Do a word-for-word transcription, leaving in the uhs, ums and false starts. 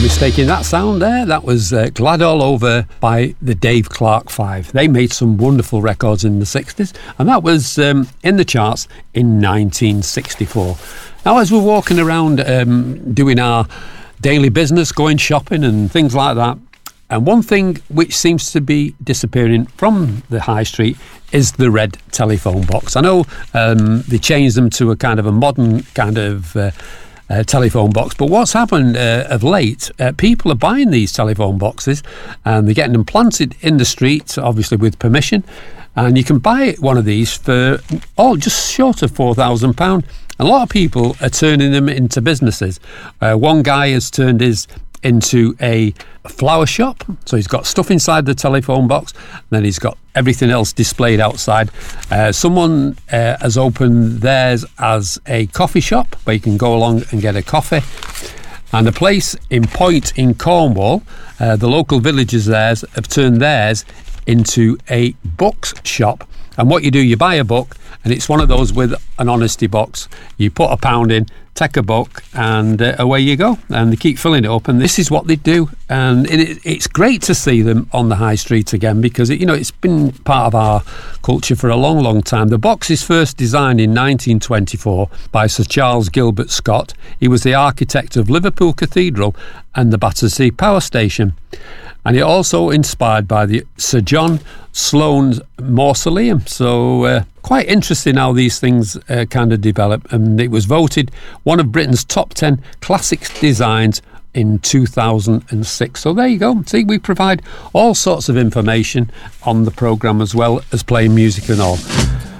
mistaking that sound there. That was uh, Glad All Over by the Dave Clark Five. They made some wonderful records in the sixties, and that was um, in the charts in nineteen sixty-four. Now, as we're walking around um, doing our daily business, going shopping and things like that, and one thing which seems to be disappearing from the high street is the red telephone box. I know um, they changed them to a kind of a modern kind of uh, uh, telephone box, but what's happened uh, of late, uh, people are buying these telephone boxes and they're getting them planted in the street, obviously with permission, and you can buy one of these for oh, just short of four thousand pounds. A lot of people are turning them into businesses. Uh, one guy has turned his into a flower shop, so he's got stuff inside the telephone box, and then he's got everything else displayed outside. Uh, someone uh, has opened theirs as a coffee shop where you can go along and get a coffee, and a place in Point in Cornwall, uh, the local villagers there have turned theirs into a books shop. And what you do, you buy a book, and it's one of those with an honesty box. You put a pound in, take a book, and uh, away you go. And they keep filling it up, and this is what they do. And it, it's great to see them on the high street again, because it, you know, it's been part of our culture for a long, long time. The box is first designed in nineteen twenty-four by Sir Charles Gilbert Scott. He was the architect of Liverpool Cathedral and the Battersea Power Station. And it also inspired by the Sir John Sloane's Mausoleum. So uh, quite interesting how these things uh, kind of develop. And it was voted one of Britain's top ten classic designs in two thousand six. So there you go. See, we provide all sorts of information on the programme as well as playing music and all.